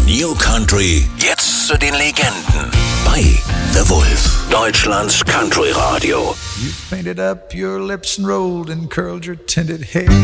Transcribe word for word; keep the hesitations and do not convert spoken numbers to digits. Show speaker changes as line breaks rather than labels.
New Country, jetzt zu den Legenden. Bei The Wolf, Deutschlands Country Radio.
You painted up your lips and rolled and curled your tinted hair.